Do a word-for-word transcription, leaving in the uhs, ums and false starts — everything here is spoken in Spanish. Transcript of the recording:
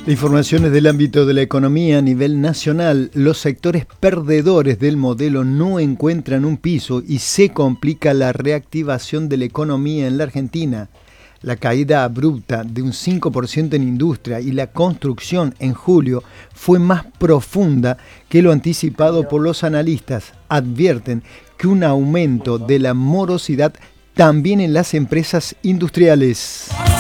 La información es del ámbito de la economía a nivel nacional. Los sectores perdedores del modelo no encuentran un piso y se complica la reactivación de la economía en la Argentina. La caída abrupta de un cinco por ciento en industria y la construcción en julio fue más profunda que lo anticipado por los analistas. Advierten que un aumento de la morosidad también en las empresas industriales.